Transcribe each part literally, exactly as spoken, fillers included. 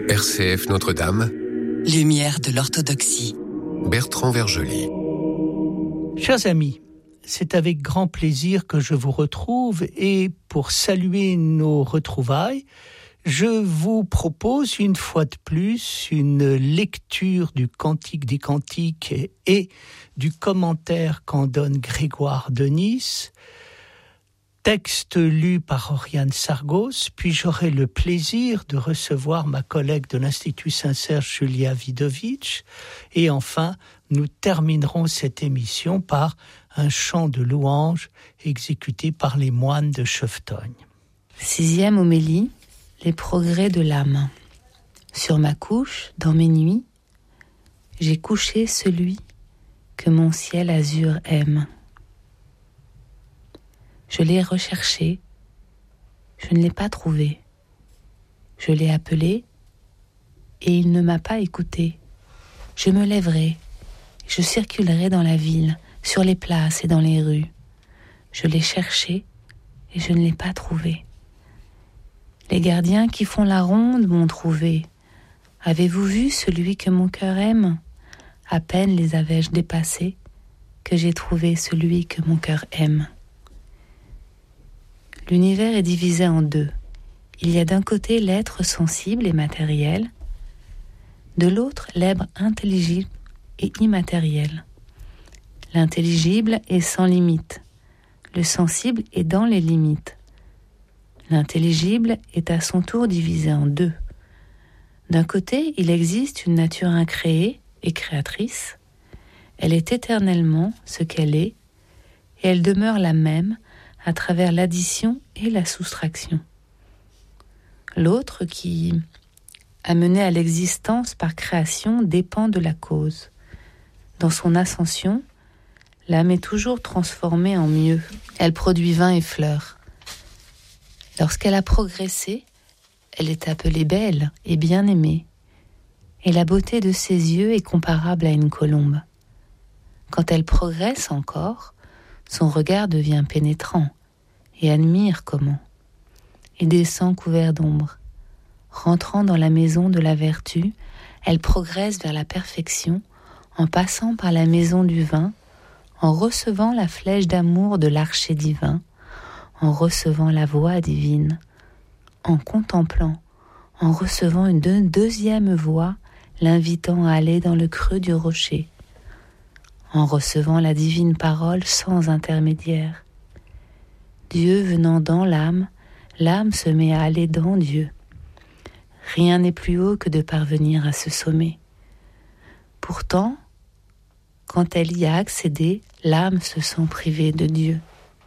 R C F Notre-Dame. Lumière de l'orthodoxie. Bertrand Vergely. Chers amis, c'est avec grand plaisir que je vous retrouve et pour saluer nos retrouvailles, je vous propose une fois de plus une lecture du Cantique des Cantiques et, et du commentaire qu'en donne Grégoire de Nice, texte lu par Oriane Sargos, puis j'aurai le plaisir de recevoir ma collègue de l'Institut Saint-Serge, Julia Vidovitch, et enfin, nous terminerons cette émission par un chant de louange exécuté par les moines de Chevetogne. Sixième homélie, les progrès de l'âme. Sur ma couche, dans mes nuits, j'ai couché celui que mon ciel azur aime. Je l'ai recherché, je ne l'ai pas trouvé. Je l'ai appelé et il ne m'a pas écouté. Je me lèverai, je circulerai dans la ville, sur les places et dans les rues. Je l'ai cherché et je ne l'ai pas trouvé. Les gardiens qui font la ronde m'ont trouvé. Avez-vous vu celui que mon cœur aime ? À peine les avais-je dépassés que j'ai trouvé celui que mon cœur aime. L'univers est divisé en deux. Il y a d'un côté l'être sensible et matériel, de l'autre l'être intelligible et immatériel. L'intelligible est sans limite, le sensible est dans les limites. L'intelligible est à son tour divisé en deux. D'un côté, il existe une nature incréée et créatrice. Elle est éternellement ce qu'elle est, et elle demeure la même à travers l'addition et la soustraction. L'autre, qui, amené à l'existence par création, dépend de la cause. Dans son ascension, l'âme est toujours transformée en mieux. Elle produit vin et fleurs. Lorsqu'elle a progressé, elle est appelée belle et bien-aimée, et la beauté de ses yeux est comparable à une colombe. Quand elle progresse encore, son regard devient pénétrant, et admire comment. Il descend couvert d'ombre. Rentrant dans la maison de la vertu, elle progresse vers la perfection, en passant par la maison du vin, en recevant la flèche d'amour de l'archer divin, en recevant la voix divine, en contemplant, en recevant une deux- deuxième voix, l'invitant à aller dans le creux du rocher, en recevant la divine parole sans intermédiaire. Dieu venant dans l'âme, l'âme se met à aller dans Dieu. Rien n'est plus haut que de parvenir à ce sommet. Pourtant, quand elle y a accédé, l'âme se sent privée de Dieu.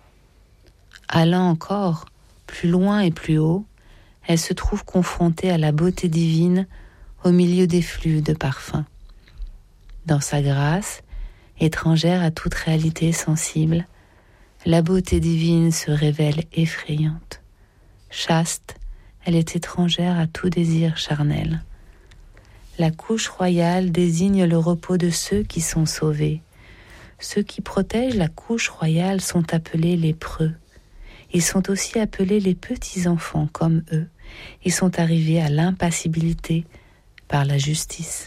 Allant encore plus loin et plus haut, elle se trouve confrontée à la beauté divine au milieu des flux de parfums. Dans sa grâce, étrangère à toute réalité sensible, la beauté divine se révèle effrayante. Chaste, elle est étrangère à tout désir charnel. La couche royale désigne le repos de ceux qui sont sauvés. Ceux qui protègent la couche royale sont appelés lépreux. Ils sont aussi appelés les petits-enfants comme eux. Ils sont arrivés à l'impassibilité par la justice.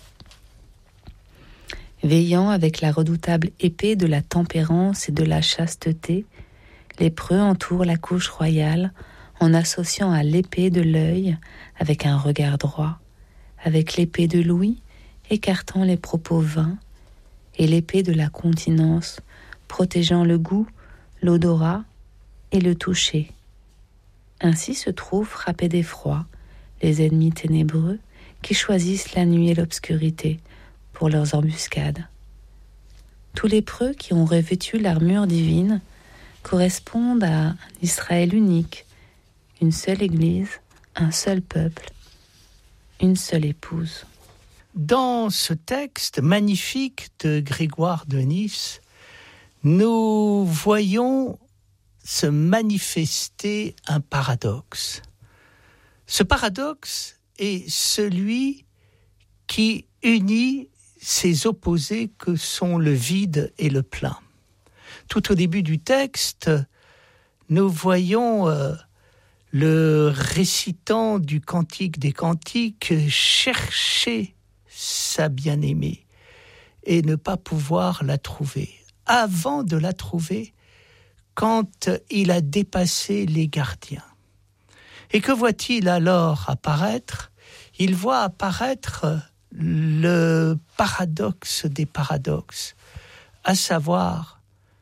Veillant avec la redoutable épée de la tempérance et de la chasteté, lépreux entourent la couche royale en associant à l'épée de l'œil avec un regard droit, avec l'épée de l'ouïe écartant les propos vains et l'épée de la continence protégeant le goût, l'odorat et le toucher. Ainsi se trouvent frappés d'effroi les ennemis ténébreux qui choisissent la nuit et l'obscurité pour leurs embuscades. Tous les lépreux qui ont revêtu l'armure divine correspondent à un Israël unique, une seule Église, un seul peuple, une seule épouse. Dans ce texte magnifique de Grégoire de Nice, nous voyons se manifester un paradoxe. Ce paradoxe est celui qui unit ces opposés que sont le vide et le plein. Tout au début du texte, nous voyons euh, le récitant du Cantique des Cantiques cherchait sa bien-aimée et ne pas pouvoir la trouver. Avant de la trouver, quand il a dépassé les gardiens. Et que voit-il alors apparaître ? Il voit apparaître le paradoxe des paradoxes, à savoir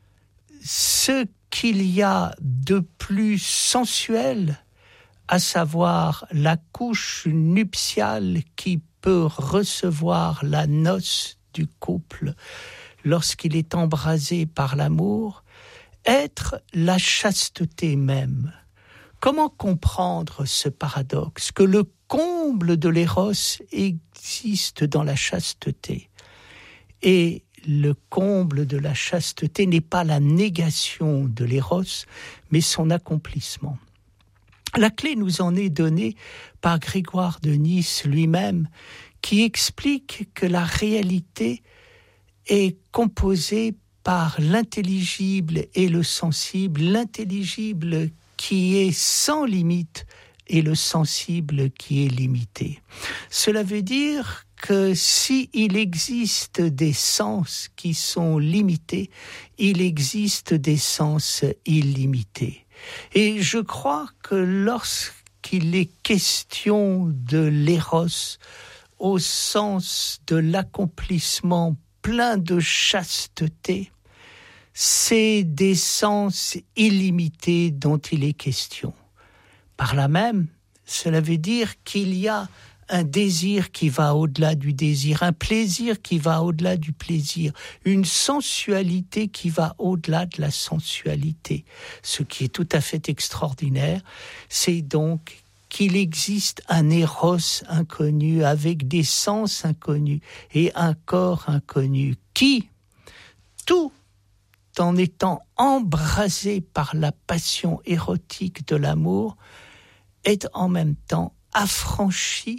ce qu'il y a de plus sensuel, à savoir la couche nuptiale qui peut recevoir la noce du couple lorsqu'il est embrasé par l'amour, être la chasteté même. Comment comprendre ce paradoxe, que le comble de l'éros existe dans la chasteté et le comble de la chasteté n'est pas la négation de l'éros, mais son accomplissement. La clé nous en est donnée par Grégoire de Nice lui-même, qui explique que la réalité est composée par l'intelligible et le sensible, l'intelligible qui est sans limite et le sensible qui est limité. Cela veut dire que s'il existe des sens qui sont limités, il existe des sens illimités. Et je crois que lorsqu'il est question de l'éros au sens de l'accomplissement plein de chasteté, c'est des sens illimités dont il est question. Par là même, cela veut dire qu'il y a un désir qui va au-delà du désir, un plaisir qui va au-delà du plaisir, une sensualité qui va au-delà de la sensualité. Ce qui est tout à fait extraordinaire, c'est donc qu'il existe un éros inconnu avec des sens inconnus et un corps inconnu qui, tout en étant embrasé par la passion érotique de l'amour, est en même temps affranchi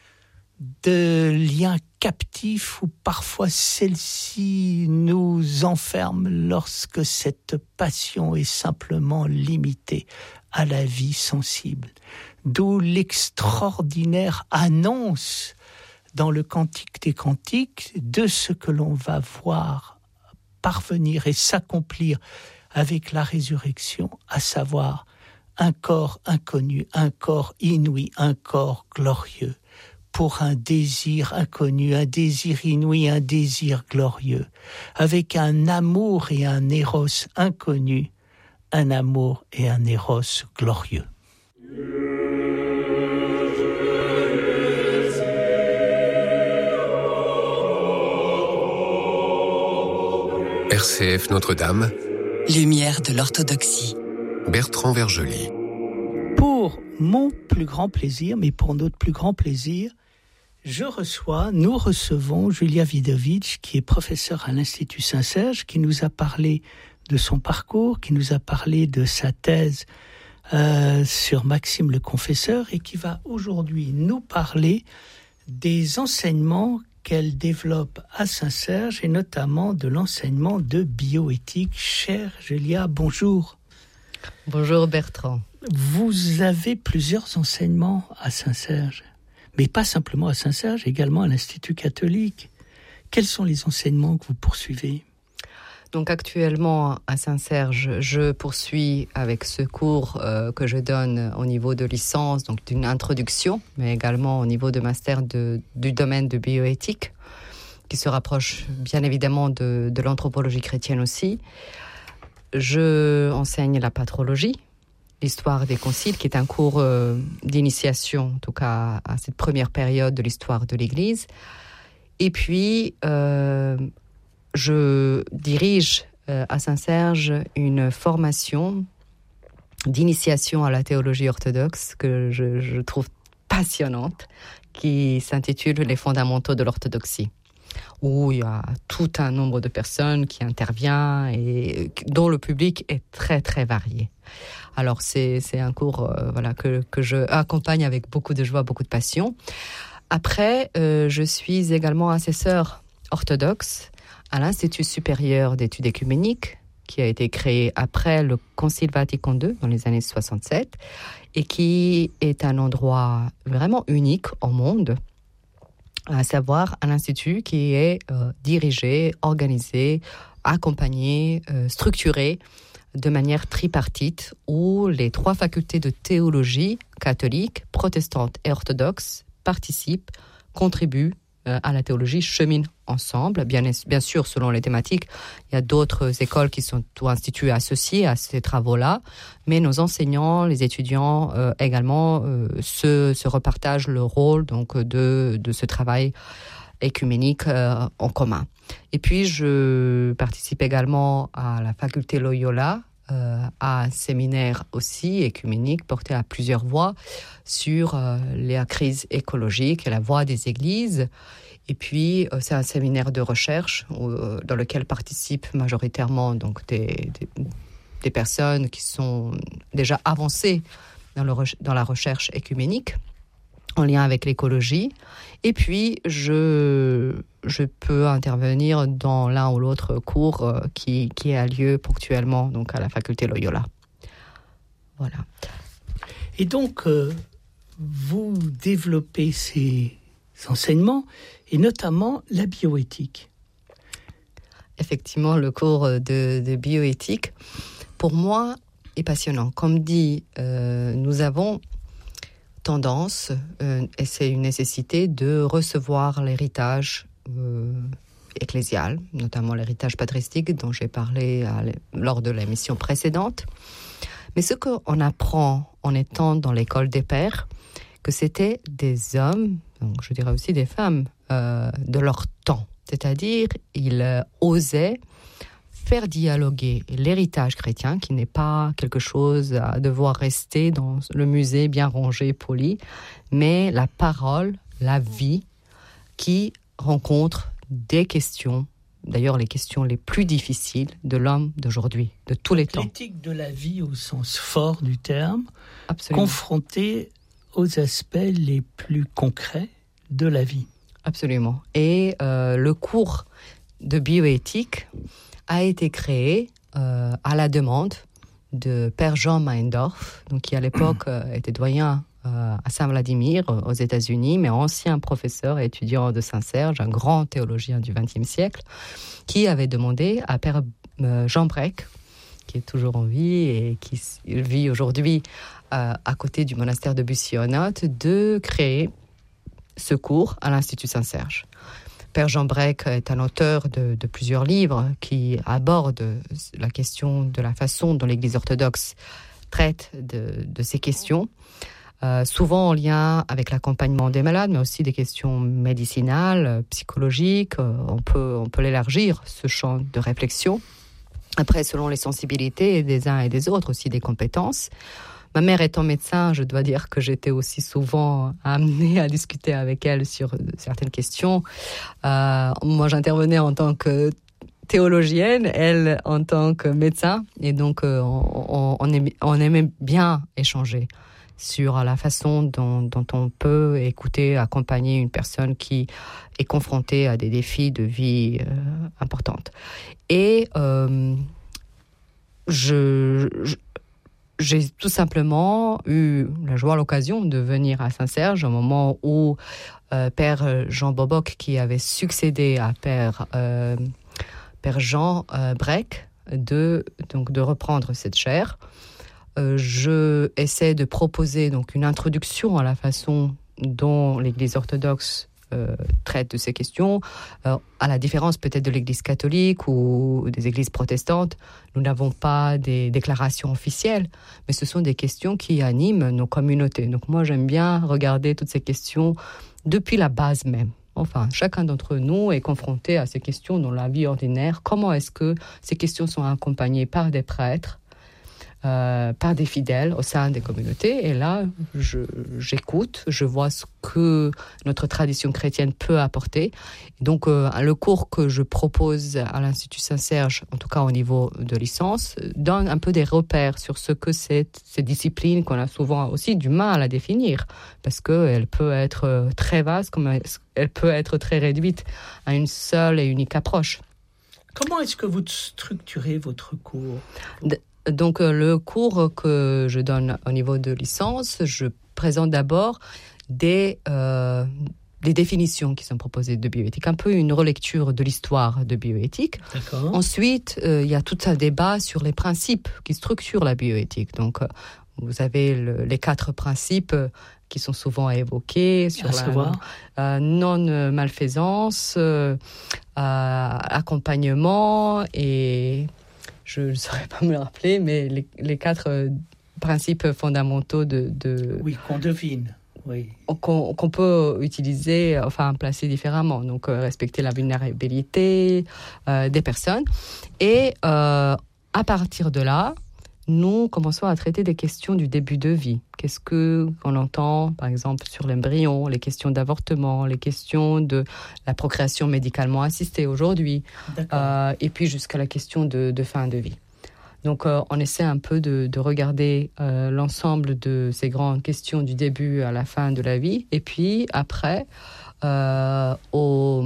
de liens captifs où parfois celle-ci nous enferme lorsque cette passion est simplement limitée à la vie sensible. D'où l'extraordinaire annonce dans le Cantique des Cantiques de ce que l'on va voir parvenir et s'accomplir avec la résurrection, à savoir un corps inconnu, un corps inouï, un corps glorieux, pour un désir inconnu, un désir inouï, un désir glorieux, avec un amour et un éros inconnu, un amour et un éros glorieux. R C F Notre-Dame, Lumière de l'orthodoxie. Bertrand Vergely. Pour mon plus grand plaisir, mais pour notre plus grand plaisir, je reçois, nous recevons Julia Vidovitch, qui est professeure à l'Institut Saint-Serge, qui nous a parlé de son parcours, qui nous a parlé de sa thèse euh, sur Maxime le Confesseur, et qui va aujourd'hui nous parler des enseignements qu'elle développe à Saint-Serge, et notamment de l'enseignement de bioéthique. Chère Julia, bonjour. Bonjour Bertrand. Vous avez plusieurs enseignements à Saint-Serge, mais pas simplement à Saint-Serge, également à l'Institut catholique. Quels sont les enseignements que vous poursuivez ? Donc actuellement à Saint-Serge, je poursuis avec ce cours euh, que je donne au niveau de licence, donc d'une introduction, mais également au niveau de master de, du domaine de bioéthique, qui se rapproche bien évidemment de, de l'anthropologie chrétienne aussi. Je enseigne la patrologie, l'histoire des conciles, qui est un cours euh, d'initiation, en tout cas à cette première période de l'histoire de l'Église. Et puis, euh, je dirige euh, à Saint-Serge une formation d'initiation à la théologie orthodoxe que je, je trouve passionnante, qui s'intitule « Les fondamentaux de l'orthodoxie », où il y a tout un nombre de personnes qui interviennent et dont le public est très très varié. Alors c'est, c'est un cours euh, voilà, que, que je accompagne avec beaucoup de joie, beaucoup de passion. Après, euh, je suis également assesseur orthodoxe à l'Institut supérieur d'études écuméniques, qui a été créé après le Concile Vatican deux, dans les années soixante-sept, et qui est un endroit vraiment unique au monde, à savoir un institut qui est euh, dirigé, organisé, accompagné, euh, structuré de manière tripartite, où les trois facultés de théologie, catholique, protestante et orthodoxe, participent, contribuent à la théologie, cheminent ensemble. Bien, bien sûr, selon les thématiques, il y a d'autres écoles qui sont ou instituts associés à ces travaux-là, mais nos enseignants, les étudiants euh, également euh, se, se repartagent le rôle donc, de, de ce travail écuménique euh, en commun. Et puis, je participe également à la faculté Loyola, euh, à un séminaire aussi écuménique porté à plusieurs voix sur euh, la crise écologique et la voix des églises. Et puis, euh, c'est un séminaire de recherche où, euh, dans lequel participent majoritairement donc, des, des, des personnes qui sont déjà avancées dans, le, dans la recherche écuménique en lien avec l'écologie. Et puis, je, je peux intervenir dans l'un ou l'autre cours euh, qui, qui a lieu ponctuellement donc, à la faculté Loyola. Voilà. Et donc, euh, vous développez ces enseignements, et notamment la bioéthique. Effectivement, le cours de, de bioéthique, pour moi, est passionnant. Comme dit, euh, nous avons tendance, euh, et c'est une nécessité, de recevoir l'héritage euh, ecclésial, notamment l'héritage patristique dont j'ai parlé à, lors de l'émission précédente. Mais ce qu'on apprend en étant dans l'école des pères, que c'était des hommes, donc je dirais aussi des femmes, euh, de leur temps. C'est-à-dire, ils euh, osaient faire dialoguer l'héritage chrétien, qui n'est pas quelque chose à devoir rester dans le musée bien rangé, poli, mais la parole, la vie, qui rencontre des questions, d'ailleurs les questions les plus difficiles de l'homme d'aujourd'hui, de tous les temps. L'éthique de la vie au sens fort du terme, Absolument. Confrontée aux aspects les plus concrets de la vie. Absolument. Et euh, le cours de bioéthique a été créé euh, à la demande de Père Jean Meindorf, donc qui à l'époque euh, était doyen euh, à Saint-Vladimir, aux États-Unis, mais ancien professeur et étudiant de Saint-Serge, un grand théologien du vingtième siècle, qui avait demandé à Père euh, Jean Breck, qui est toujours en vie et qui vit aujourd'hui euh, à côté du monastère de Bussy-aux-Notes, de créer ce cours à l'Institut Saint-Serge. Père Jean Breck est un auteur de, de plusieurs livres qui abordent la question de la façon dont l'Église orthodoxe traite de, de ces questions, euh, souvent en lien avec l'accompagnement des malades, mais aussi des questions médicinales, psychologiques. On peut, on peut l'élargir, ce champ de réflexion. Après, selon les sensibilités des uns et des autres, aussi des compétences. Ma mère étant médecin, je dois dire que j'étais aussi souvent amenée à discuter avec elle sur certaines questions. Euh, moi, j'intervenais en tant que théologienne, elle en tant que médecin, et donc euh, on, on, aimait, on aimait bien échanger sur la façon dont, dont on peut écouter, accompagner une personne qui est confrontée à des défis de vie euh, importantes. Et euh, je... je J'ai tout simplement eu la joie, l'occasion de venir à Saint-Serge au moment où euh, Père Jean Boboc, qui avait succédé à Père, euh, Père Jean euh, Breck, de, donc, de reprendre cette chaire. Euh, je essaie de proposer donc, une introduction à la façon dont l'Église orthodoxe Euh, traite de ces questions, euh, à la différence peut-être de l'Église catholique ou des églises protestantes. Nous n'avons pas des déclarations officielles, mais ce sont des questions qui animent nos communautés. Donc moi, j'aime bien regarder toutes ces questions depuis la base même. Enfin, chacun d'entre nous est confronté à ces questions dans la vie ordinaire. Comment est-ce que ces questions sont accompagnées par des prêtres, Euh, par des fidèles au sein des communautés. Et là, je, j'écoute, je vois ce que notre tradition chrétienne peut apporter. Donc, euh, le cours que je propose à l'Institut Saint-Serge, en tout cas au niveau de licence, donne un peu des repères sur ce que c'est ces disciplines qu'on a souvent aussi du mal à la définir, parce qu'elle peut être très vaste, comme elle peut être très réduite à une seule et unique approche. Comment est-ce que vous structurez votre cours ? Donc, euh, le cours que je donne au niveau de licence, je présente d'abord des, euh, des définitions qui sont proposées de bioéthique, un peu une relecture de l'histoire de bioéthique. D'accord. Ensuite, euh, il y a tout un débat sur les principes qui structurent la bioéthique. Donc, euh, vous avez le, les quatre principes qui sont souvent évoqués sur à la savoir euh, non-malfaisance, euh, euh, accompagnement et... Je ne saurais pas me le rappeler, mais les, les quatre euh, principes fondamentaux de, de oui, qu'on devine, oui, qu'on, qu'on peut utiliser, enfin placer différemment. Donc euh, respecter la vulnérabilité euh, des personnes. Et euh, à partir de là, nous commençons à traiter des questions du début de vie. Qu'est-ce que qu'on entend, par exemple, sur l'embryon, les questions d'avortement, les questions de la procréation médicalement assistée aujourd'hui, euh, et puis jusqu'à la question de, de fin de vie. Donc, euh, on essaie un peu de, de regarder euh, l'ensemble de ces grandes questions du début à la fin de la vie, et puis après, euh, au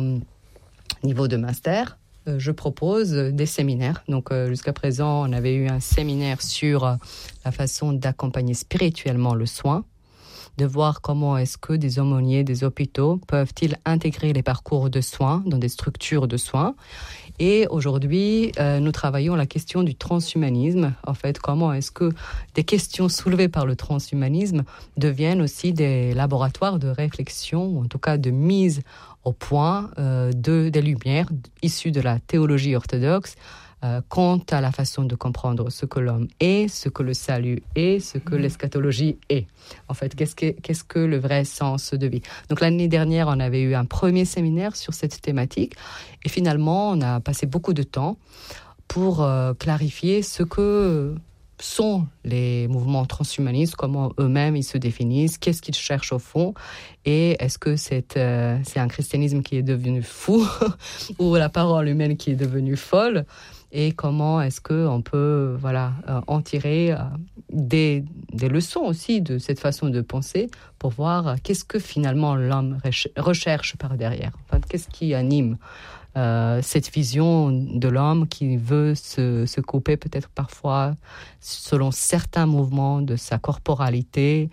niveau de master, je propose des séminaires. Donc, euh, jusqu'à présent, on avait eu un séminaire sur euh, la façon d'accompagner spirituellement le soin, de voir comment est-ce que des aumôniers, des hôpitaux peuvent-ils intégrer les parcours de soins dans des structures de soins. Et aujourd'hui, euh, nous travaillons la question du transhumanisme. En fait, comment est-ce que des questions soulevées par le transhumanisme deviennent aussi des laboratoires de réflexion, ou en tout cas de mise au point euh, de, des lumières issues de la théologie orthodoxe euh, quant à la façon de comprendre ce que l'homme est, ce que le salut est, ce que l'eschatologie est. En fait, qu'est-ce que, qu'est-ce que le vrai sens de vie ? Donc l'année dernière, on avait eu un premier séminaire sur cette thématique et finalement, on a passé beaucoup de temps pour euh, clarifier ce que sont les mouvements transhumanistes, comment eux-mêmes ils se définissent, qu'est-ce qu'ils cherchent au fond, et est-ce que c'est, euh, c'est un christianisme qui est devenu fou ou la parole humaine qui est devenue folle, et comment est-ce qu'on peut voilà, euh, en tirer euh, des, des leçons aussi de cette façon de penser pour voir euh, qu'est-ce que finalement l'homme recherche par derrière, enfin, qu'est-ce qui anime Euh, cette vision de l'homme qui veut se, se couper peut-être parfois selon certains mouvements de sa corporalité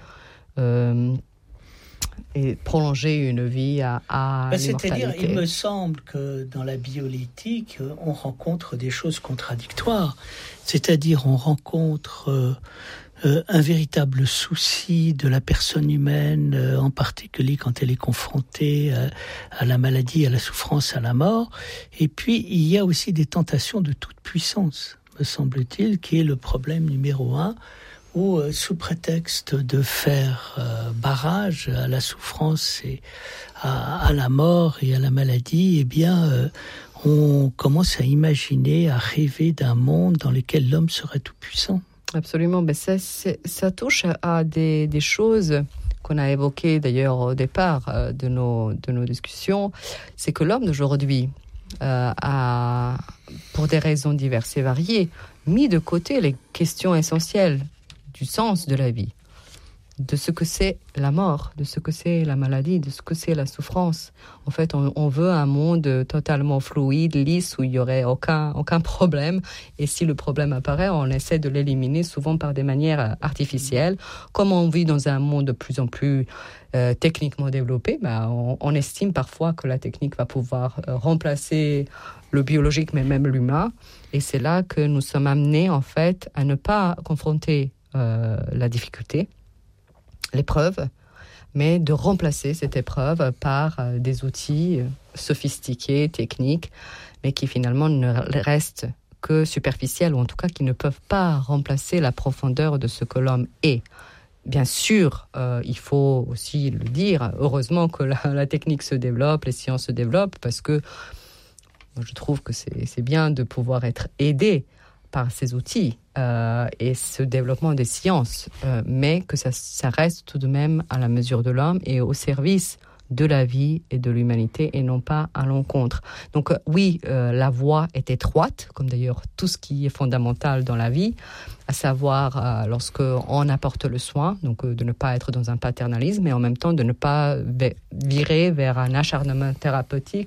euh, et prolonger une vie à, à ben, l'immortalité. C'est-à-dire, il me semble que dans la bioéthique, on rencontre des choses contradictoires. C'est-à-dire, on rencontre euh, euh, un véritable souci de la personne humaine, euh, en particulier quand elle est confrontée à, à la maladie, à la souffrance, à la mort. Et puis, il y a aussi des tentations de toute puissance, me semble-t-il, qui est le problème numéro un, où, euh, sous prétexte de faire euh, barrage à la souffrance et à, à la mort et à la maladie, eh bien, euh, on commence à imaginer, à rêver d'un monde dans lequel l'homme serait tout puissant. Absolument, mais ça, ça touche à des, des choses qu'on a évoquées d'ailleurs au départ euh, de, nos, de nos discussions. C'est que l'homme d'aujourd'hui euh, a, pour des raisons diverses et variées, mis de côté les questions essentielles du sens de la vie, de ce que c'est la mort, de ce que c'est la maladie, de ce que c'est la souffrance. En fait, on, on veut un monde totalement fluide, lisse, où il n'y aurait aucun, aucun problème. Et si le problème apparaît, on essaie de l'éliminer souvent par des manières artificielles. Comme on vit dans un monde de plus en plus euh, techniquement développé, bah, on, on estime parfois que la technique va pouvoir euh, remplacer le biologique, mais même l'humain. Et c'est là que nous sommes amenés, en fait, à ne pas confronter euh, la difficulté, l'épreuve, mais de remplacer cette épreuve par euh, des outils euh, sophistiqués, techniques, mais qui finalement ne restent que superficiels, ou en tout cas qui ne peuvent pas remplacer la profondeur de ce que l'homme est. Bien sûr, euh, il faut aussi le dire, heureusement que la, la technique se développe, les sciences se développent, parce que je trouve que c'est, c'est bien de pouvoir être aidé par ces outils euh, et ce développement des sciences, euh, mais que ça, ça reste tout de même à la mesure de l'homme et au service de la vie et de l'humanité et non pas à l'encontre. Donc euh, oui, euh, la voie est étroite, comme d'ailleurs tout ce qui est fondamental dans la vie, à savoir euh, lorsque on apporte le soin, donc euh, de ne pas être dans un paternalisme, mais en même temps de ne pas virer vers un acharnement thérapeutique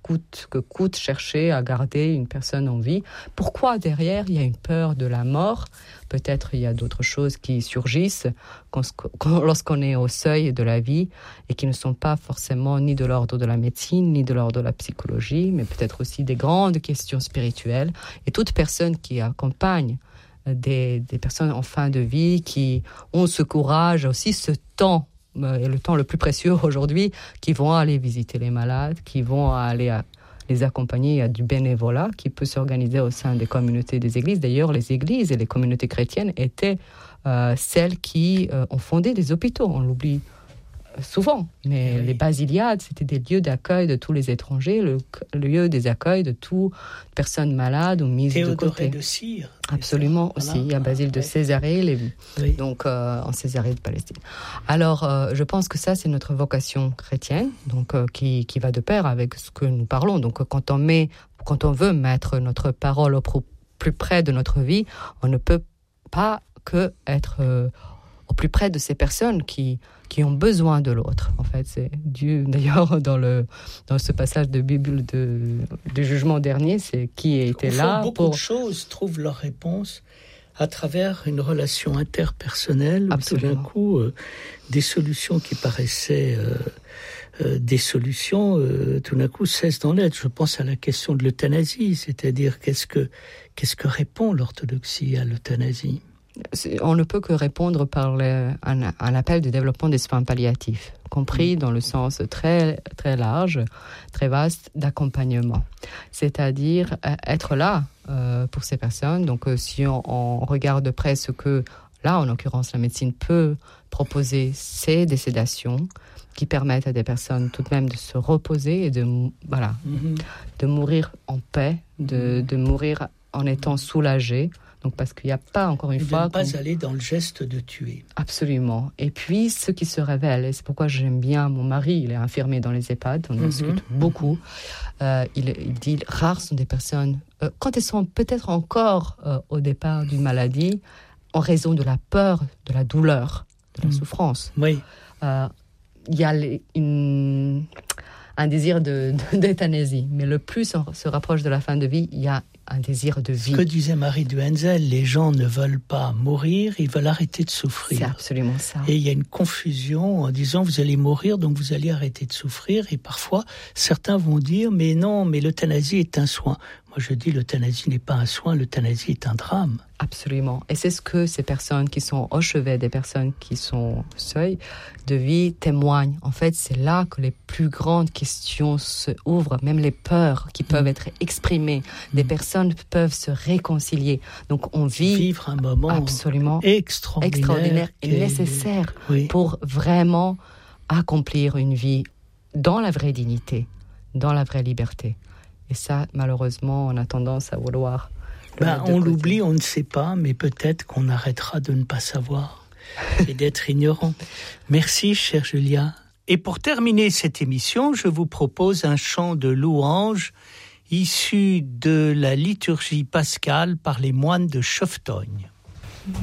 coûte que coûte chercher à garder une personne en vie. Pourquoi derrière il y a une peur de la mort? Peut-être il y a d'autres choses qui surgissent quand, quand, lorsqu'on est au seuil de la vie et qui ne sont pas forcément ni de l'ordre de la médecine, ni de l'ordre de la psychologie, mais peut-être aussi des grandes questions spirituelles. Et toute personne qui accompagne des, des personnes en fin de vie, qui ont ce courage, aussi ce temps, et le temps le plus précieux aujourd'hui, qui vont aller visiter les malades, qui vont aller à les accompagner. Il y a du bénévolat qui peut s'organiser au sein des communautés des églises. D'ailleurs, les églises et les communautés chrétiennes étaient euh, celles qui euh, ont fondé des hôpitaux. On l'oublie souvent, mais oui. Les basiliades, c'était des lieux d'accueil de tous les étrangers, le, le lieu des accueils de toutes personnes malades ou mises Théodore de côté. de Cire. Absolument, voilà. Aussi. Il y a Basile de oui. Césarée, les, oui. donc euh, en Césarée de Palestine. Alors, euh, je pense que ça, c'est notre vocation chrétienne, donc euh, qui, qui va de pair avec ce que nous parlons. Donc, quand on met, quand on veut mettre notre parole au plus près de notre vie, on ne peut pas que être euh, au plus près de ces personnes qui qui ont besoin de l'autre. En fait, c'est Dieu, d'ailleurs, dans, le, dans ce passage de Bible de, du jugement dernier, c'est qui était Au là fond, beaucoup pour... de choses trouvent leur réponse à travers une relation interpersonnelle. Absolument. Tout d'un coup, euh, des solutions qui paraissaient euh, euh, des solutions, euh, tout d'un coup, cessent d'en être. Je pense à la question de l'euthanasie, c'est-à-dire qu'est-ce que, qu'est-ce que répond l'orthodoxie à l'euthanasie ? On ne peut que répondre par le, un, un appel de développement des soins palliatifs, compris dans le sens très, très large, très vaste d'accompagnement. C'est-à-dire être là euh, pour ces personnes. Donc, euh, si on, on regarde de près ce que, là, en l'occurrence, la médecine peut proposer, c'est des sédations qui permettent à des personnes tout de même de se reposer et de, voilà, mm-hmm. de mourir en paix, de, de mourir en étant soulagées. Donc, parce qu'il n'y a pas, encore une et fois... de ne pas aller dans le geste de tuer. Absolument. Et puis, ce qui se révèle, et c'est pourquoi j'aime bien mon mari, il est infirmier dans les EHPAD, on mm-hmm. discute beaucoup, euh, il, il dit, rares sont des personnes, euh, quand elles sont peut-être encore euh, au départ d'une maladie, en raison de la peur, de la douleur, de la mm. souffrance. Oui. Euh, il y a les, une, un désir de, de, d'euthanasie, mais le plus on se rapproche de la fin de vie, il y a un désir de vie. Ce que disait Marie de Henzel, les gens ne veulent pas mourir, ils veulent arrêter de souffrir. C'est absolument ça. Et il y a une confusion en disant vous allez mourir, donc vous allez arrêter de souffrir. Et parfois, certains vont dire mais non, mais l'euthanasie est un soin. Moi je dis l'euthanasie n'est pas un soin, l'euthanasie est un drame. Absolument. Et c'est ce que ces personnes qui sont au chevet des personnes qui sont au seuil de vie témoignent. En fait, c'est là que les plus grandes questions se ouvrent, même les peurs qui peuvent mmh. être exprimées. Mmh. Des personnes peuvent se réconcilier. Donc, on vit vivre un moment absolument extraordinaire, extraordinaire et et nécessaire oui. pour vraiment accomplir une vie dans la vraie dignité, dans la vraie liberté. Et ça, malheureusement, on a tendance à vouloir... Ben, on côté. L'oublie, on ne sait pas, mais peut-être qu'on arrêtera de ne pas savoir et d'être ignorant. Merci, chère Julia. Et pour terminer cette émission, je vous propose un chant de louange issu de la liturgie pascale par les moines de Chauffetogne.